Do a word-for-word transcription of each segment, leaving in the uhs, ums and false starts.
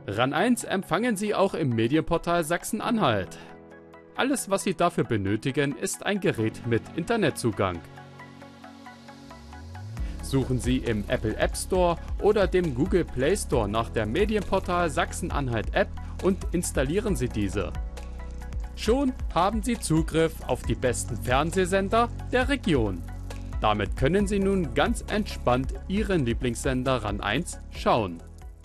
RAN eins empfangen Sie auch im Medienportal Sachsen-Anhalt. Alles, was Sie dafür benötigen, ist ein Gerät mit Internetzugang. Suchen Sie im Apple App Store oder dem Google Play Store nach der Medienportal Sachsen-Anhalt App und installieren Sie diese. Schon haben Sie Zugriff auf die besten Fernsehsender der Region. Damit können Sie nun ganz entspannt Ihren Lieblingssender RAN eins schauen.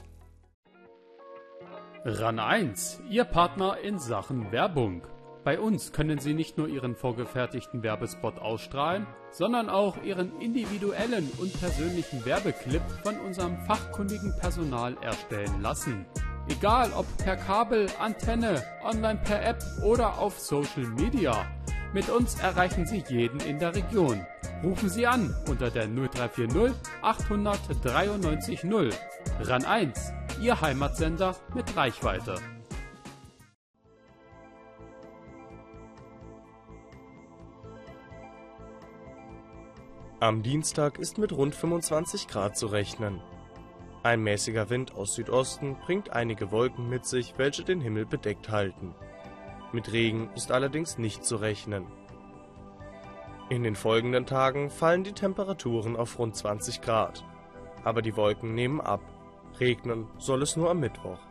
RAN eins, Ihr Partner in Sachen Werbung. Bei uns können Sie nicht nur Ihren vorgefertigten Werbespot ausstrahlen, sondern auch Ihren individuellen und persönlichen Werbeclip von unserem fachkundigen Personal erstellen lassen. Egal ob per Kabel, Antenne, online per App oder auf Social Media. Mit uns erreichen Sie jeden in der Region. Rufen Sie an unter der null drei vier null achthundert dreiundneunzig null. RAN eins, Ihr Heimatsender mit Reichweite. Am Dienstag ist mit rund fünfundzwanzig Grad zu rechnen. Ein mäßiger Wind aus Südosten bringt einige Wolken mit sich, welche den Himmel bedeckt halten. Mit Regen ist allerdings nicht zu rechnen. In den folgenden Tagen fallen die Temperaturen auf rund zwanzig Grad. Aber die Wolken nehmen ab. Regnen soll es nur am Mittwoch.